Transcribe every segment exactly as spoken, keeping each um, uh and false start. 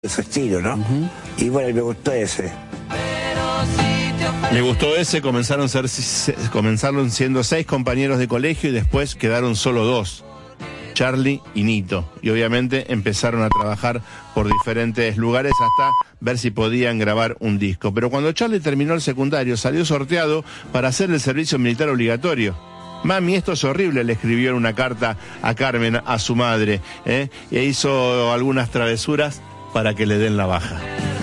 su estilo, ¿no? Uh-huh. Y bueno, me gustó ese. Le gustó ese, comenzaron, ser, comenzaron siendo seis compañeros de colegio y después quedaron solo dos, Charlie y Nito. Y obviamente empezaron a trabajar por diferentes lugares hasta ver si podían grabar un disco. Pero cuando Charlie terminó el secundario, salió sorteado para hacer el servicio militar obligatorio. Mami, esto es horrible, le escribió en una carta a Carmen, a su madre, ¿eh? E hizo algunas travesuras para que le den la baja.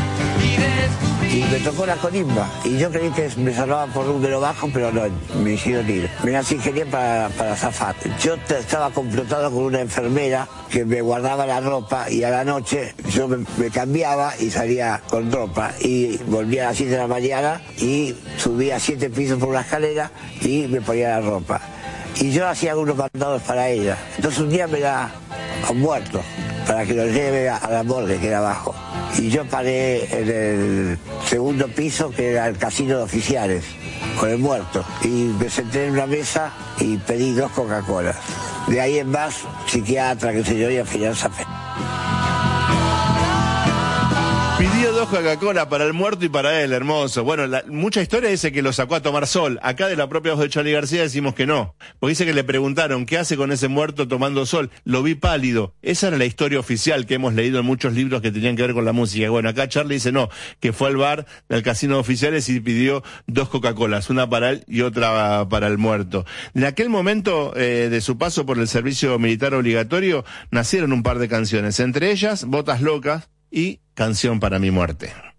Y me tocó la colimba, y yo creí que me salvaban por número bajo, pero no, me hicieron ir. Me las ingenié para, para zafar. Yo estaba complotado con una enfermera que me guardaba la ropa, y a la noche yo me, me cambiaba y salía con ropa, y volvía a las siete de la mañana, y subía siete pisos por una escalera, y me ponía la ropa. Y yo hacía algunos mandados para ella. Entonces un día me da a un muerto, para que lo lleve a la morgue que era abajo. Y yo paré en el segundo piso, que era el casino de oficiales, con el muerto. Y me senté en una mesa y pedí dos Coca-Colas. De ahí en más, psiquiatra, que sé yo, y al final zafé. Pidió dos Coca-Cola para el muerto y para él, hermoso. Bueno, la, mucha historia dice que lo sacó a tomar sol. Acá de la propia voz de Charly García decimos que no. Porque dice que le preguntaron, ¿qué hace con ese muerto tomando sol? Lo vi pálido. Esa era la historia oficial que hemos leído en muchos libros que tenían que ver con la música. Bueno, acá Charly dice no, que fue al bar del casino de oficiales y pidió dos Coca-Colas, una para él y otra para el muerto. En aquel momento eh, de su paso por el servicio militar obligatorio, nacieron un par de canciones, entre ellas Botas Locas y Canción para mi muerte.